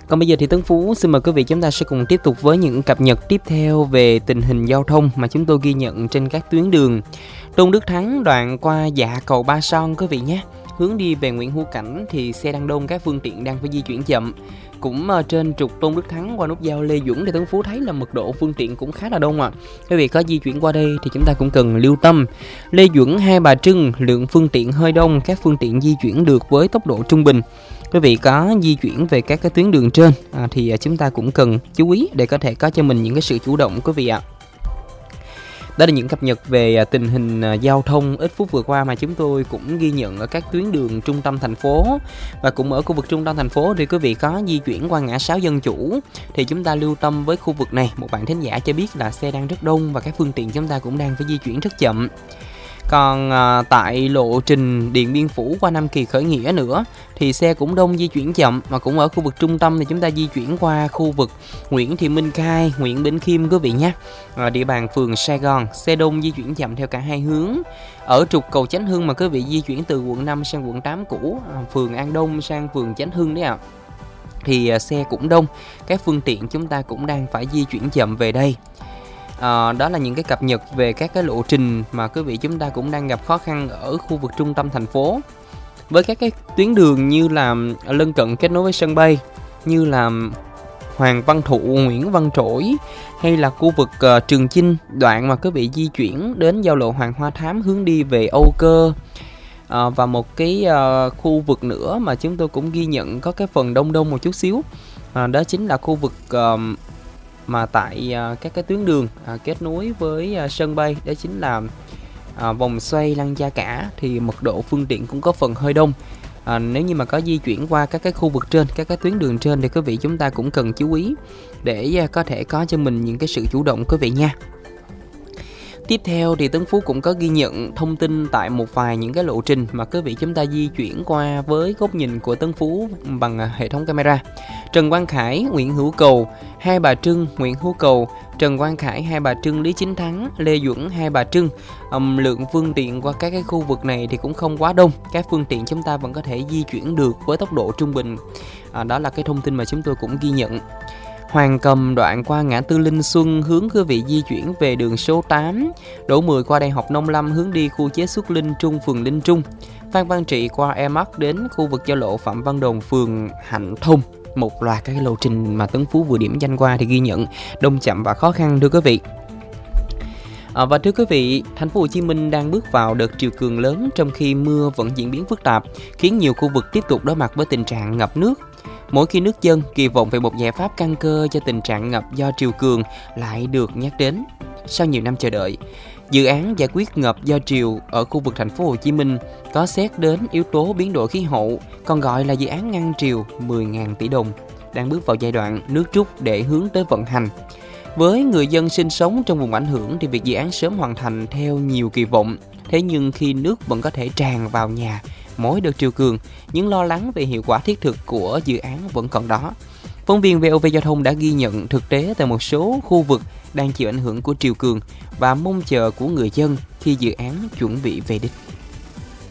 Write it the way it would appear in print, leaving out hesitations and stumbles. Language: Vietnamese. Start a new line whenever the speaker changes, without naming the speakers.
Còn bây giờ thì Tấn Phú xin mời quý vị chúng ta sẽ cùng tiếp tục với những cập nhật tiếp theo về tình hình giao thông mà chúng tôi ghi nhận trên các tuyến đường. Tôn Đức Thắng đoạn qua dạ cầu Ba Son quý vị nhé. Hướng đi về Nguyễn Hữu Cảnh thì xe đang đông, các phương tiện đang phải di chuyển chậm. Cũng trên trục Tôn Đức Thắng qua nút giao Lê Duẩn thì Tấn Phú thấy là mật độ phương tiện cũng khá là đông ạ. Quý vị có di chuyển qua đây thì chúng ta cũng cần lưu tâm. Lê Duẩn Hai Bà Trưng lượng phương tiện hơi đông, các phương tiện di chuyển được với tốc độ trung bình. Quý vị có di chuyển về các cái tuyến đường trên thì chúng ta cũng cần chú ý để có thể có cho mình những cái sự chủ động quý vị ạ. Đó là những cập nhật về tình hình giao thông ít phút vừa qua mà chúng tôi cũng ghi nhận ở các tuyến đường trung tâm thành phố. Và cũng ở khu vực trung tâm thành phố thì quý vị có di chuyển qua ngã 6 Dân Chủ thì chúng ta lưu tâm với khu vực này. Một bạn thính giả cho biết là xe đang rất đông và các phương tiện chúng ta cũng đang phải di chuyển rất chậm. Còn tại lộ trình Điện Biên Phủ qua Nam Kỳ Khởi Nghĩa nữa thì xe cũng đông, di chuyển chậm. Mà cũng ở khu vực trung tâm thì chúng ta di chuyển qua khu vực Nguyễn Thị Minh Khai, Nguyễn Bỉnh Khiêm quý vị nhé. Địa bàn phường Sài Gòn, xe đông di chuyển chậm theo cả hai hướng. Ở trục cầu Chánh Hưng mà quý vị di chuyển từ quận 5 sang quận 8 cũ, phường An Đông sang phường Chánh Hưng đấy ạ, thì xe cũng đông, các phương tiện chúng ta cũng đang phải di chuyển chậm về đây. Đó là những cái cập nhật về các cái lộ trình mà quý vị chúng ta cũng đang gặp khó khăn ở khu vực trung tâm thành phố. Với các cái tuyến đường như là lân cận kết nối với sân bay, như là Hoàng Văn Thụ, Nguyễn Văn Trỗi, hay là khu vực Trường Chinh, đoạn mà quý vị di chuyển đến giao lộ Hoàng Hoa Thám hướng đi về Âu Cơ. Và một cái khu vực nữa mà chúng tôi cũng ghi nhận có cái phần đông một chút xíu, đó chính là khu vực mà tại các cái tuyến đường kết nối với sân bay, đó chính là vòng xoay Lăng Gia Cả, thì mật độ phương tiện cũng có phần hơi đông. Nếu như mà có di chuyển qua các cái khu vực trên, các cái tuyến đường trên thì quý vị chúng ta cũng cần chú ý để có thể có cho mình những cái sự chủ động quý vị nha. Tiếp theo thì Tấn Phú cũng có ghi nhận thông tin tại một vài những cái lộ trình mà quý vị chúng ta di chuyển qua với góc nhìn của Tấn Phú bằng hệ thống camera. Trần Quang Khải, Nguyễn Hữu Cầu, Hai Bà Trưng, Nguyễn Hữu Cầu, Trần Quang Khải, Hai Bà Trưng, Lý Chính Thắng, Lê Duẩn, Hai Bà Trưng. Lượng phương tiện qua các cái khu vực này thì cũng không quá đông, các phương tiện chúng ta vẫn có thể di chuyển được với tốc độ trung bình. Đó là cái thông tin mà chúng tôi cũng ghi nhận. Hoàng Cầm đoạn qua ngã tư Linh Xuân hướng quý vị di chuyển về đường số 8, Đỗ Mười qua Đại học Nông Lâm hướng đi khu chế xuất Linh Trung, phường Linh Trung. Phan Văn Trị qua Emax đến khu vực giao lộ Phạm Văn Đồng, phường Hạnh Thông. Một loạt các lộ trình mà Tấn Phú vừa điểm danh qua thì ghi nhận đông chậm và khó khăn thưa quý vị. Và thưa quý vị, thành phố Hồ Chí Minh đang bước vào đợt triều cường lớn trong khi mưa vẫn diễn biến phức tạp, khiến nhiều khu vực tiếp tục đối mặt với tình trạng ngập nước. Mỗi khi nước dâng, kỳ vọng về một giải pháp căn cơ cho tình trạng ngập do triều cường lại được nhắc đến. Sau nhiều năm chờ đợi, dự án giải quyết ngập do triều ở khu vực thành phố Hồ Chí Minh có xét đến yếu tố biến đổi khí hậu, còn gọi là dự án ngăn triều 10.000 tỷ đồng, đang bước vào giai đoạn nước rút để hướng tới vận hành. Với người dân sinh sống trong vùng ảnh hưởng thì việc dự án sớm hoàn thành theo nhiều kỳ vọng. Thế nhưng khi nước vẫn có thể tràn vào nhà mỗi đợt triều cường, những lo lắng về hiệu quả thiết thực của dự án vẫn còn đó. Phóng viên VOV Giao thông đã ghi nhận thực tế tại một số khu vực đang chịu ảnh hưởng của triều cường và mong chờ của người dân khi dự án chuẩn bị về đích.